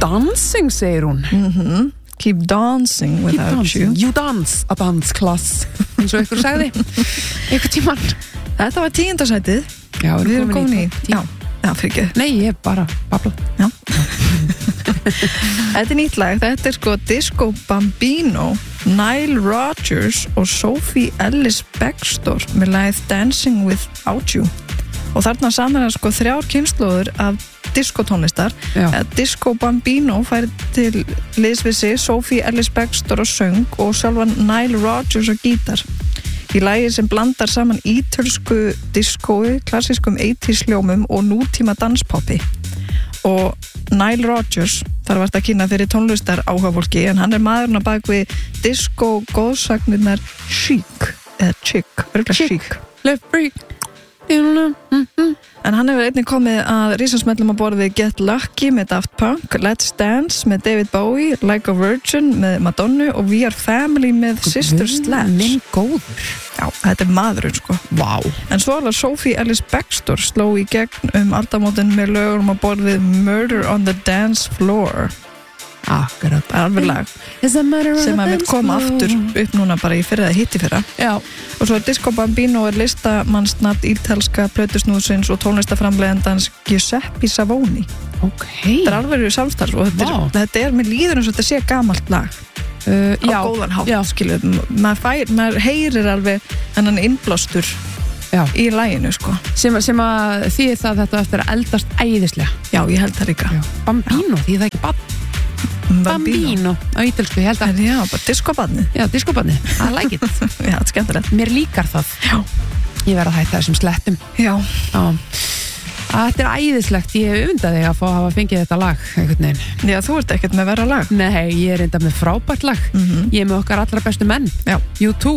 dancing, segir hún. Keep dancing without you. You dance, a dance class. Eins og ykkur sagði. Ykkur tímann. Þetta var 10. sætið. Já, við erum komin í. Já, fyrir ekki. Nei, ég bara babla. Já. Þetta nýtt lag. Þetta sko Disco Bambino, Nile Rodgers og Sophie Ellis-Bextor með lagið Dancing Without You. Og þarna saman sko 3 kynslóður af diskotónlistar. Disco Bambino fær til liðs við sig Sophie Ellis-Bextor og söng og sjálfan Nile Rodgers og gítar. Í lagi sem blandar saman ítölsku diskói, klassískum 80s hljómum og nútíma danspoppi. Og Nile Rodgers, þar var þetta að kynna fyrir tónlistar áhugafólki, en hann maðurinn á bak við disco góðsagnirnar Chic, eða Chic, örgulega Chic. Left break. En hann hefur einnig komið að risansmellum á borð við Get Lucky með Daft Punk, Let's Dance með David Bowie, Like a Virgin með Madonna og We Are Family með Sister Sledge. Minn góður. Já, þetta maðurinn sko. Vá. En svo alveg Sophie Ellis-Bextor sló í gegn aldamótin með lögum á borð við Murder on the Dance Floor. Akkurat. Alveg lag sem að við koma aftur upp núna bara í fyrra eða hitti fyrra. Já. Og svo Disco Bambino listamannsnafn ítalska plötusnúðsins og tónlistaframleiðandans Giuseppe Savoni. Þetta alveg samstarf og þetta mér líður eins og þetta sé gamalt lag á góðan hátt, skilur. Maður heyrir alveg hennan innblástur í laginu sko. Sem að þýðir það að þetta eftir að eldast æðislega. Já, ég held það líka. Bambino, því það ekki bann. Bambino á ítölsku, ég held að. Já, bara diskobarnið. Já, diskobarnið, I like it. Já, þetta er skemmtilegt. Mér líkar það. Já. Ég verð að hætta þessum slettum. Já. Þetta er æðislegt, ég hef undað þig að fá að hafa fengið þetta lag einhvern veginn. Já, þú ert ekkert með verra lag. Nei, ég er enda með frábært lag. Ég er með okkar allra bestu menn. Já. U2.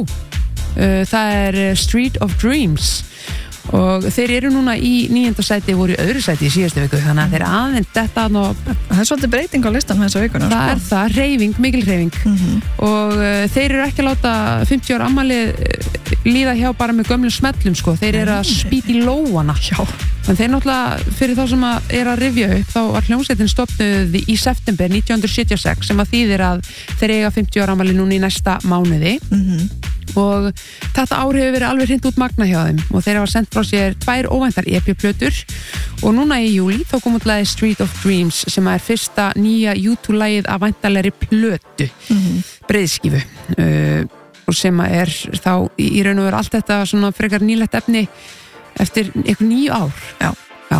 Það er Street of Dreams og þeir eru núna í 9. sæti, voru í öðru sæti í síðustu viku, þannig að þeir aðeins þetta það er svolítið breyting á listan þessa vikuna. Það er það, hreyfing, mikil hreyfing og þeir eru ekki að láta 50 ára afmæli líða hjá bara með gömlum smellum sko, þeir eru að spýta í lóana. Já. En þeir náttúrulega, fyrir þá sem er að rifja upp, þá var hljómsveitin stofnuð í september 1976 sem að þýðir að þeir eiga 50 ára afmæli núna í næsta mánuði og þetta ár hefur verið alveg hreint út magna hjá þeim og þeir hafa sendt frá sér 2 óvæntar EP-plötur og núna í júlí þá kom út lagið Street of Dreams sem er fyrsta nýja U2-lagið af væntanlegri plötu, breiðskífu og sem er þá í raun og veru allt þetta svona frekar nýlegt efni eftir einhver 9 ár. Já.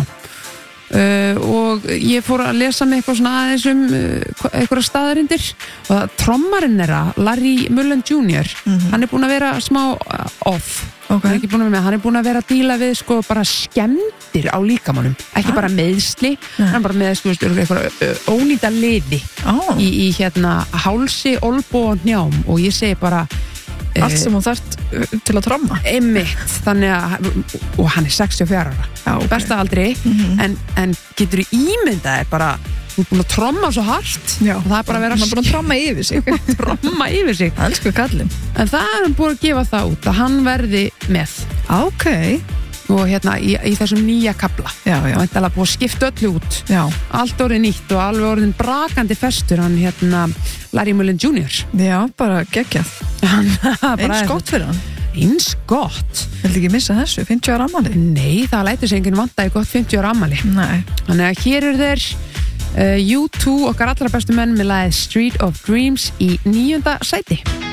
Og ég fór að lesa með eitthvað svona aðeins einhverja staðarindir og það trommarinn Larry Mullen Jr. Hann er búin að vera smá off. Hann er búin að vera að díla við sko bara skemmtir á líkamannum, ekki bara meiðsli, hann bara með sko eitthvað ónýta liði í hérna hálsi, olnbó og hnjám og ég segi bara allt sem hún þarft til að tromma einmitt, þannig að og hann er 64 ára, besta aldri en getur þú ímyndaðir bara, þú er búin að tromma svo hart og það er bara að vera búin að tromma yfir sig elsku kallinn, en það er hann búin að gefa það út að hann verði með og hérna í þessum nýja kafla og þetta er búin að skipta öllu út allt orðið nýtt og alveg orðin brakandi festur hann hérna Larry Mullen Jr. Já, bara geggjað eins gott fyrir hann eins gott Vildi ekki missa þessu, 50 ára afmæli? Nei, það lætur sig enginn vanta í gott 50 ára afmæli þannig að hér eru þeir U2, okkar allra bestu menn með lagið Street of Dreams í 9. sæti